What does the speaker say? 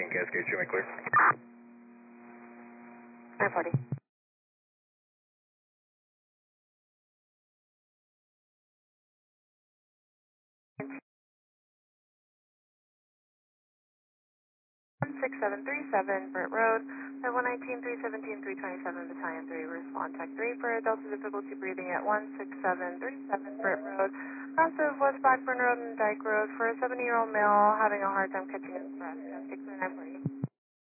Cascade, show me clear. 940. Six seven three seven Britt Road, at 119 317 327 Battalion 3, respond Tech 3 for Delta difficulty breathing at 16737 Britt Road, cross of West Blackburn Road and Dyke Road for a 70-year-old male having a hard time catching his breath. Cascade clear 940.